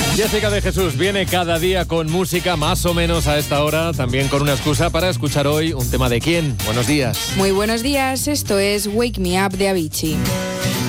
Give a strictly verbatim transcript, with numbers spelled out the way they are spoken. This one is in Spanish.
Jessica de Jesús viene cada día con música más o menos a esta hora, también con una excusa para escuchar hoy un tema de quién. Buenos días. Muy buenos días, esto es Wake Me Up de Avicii.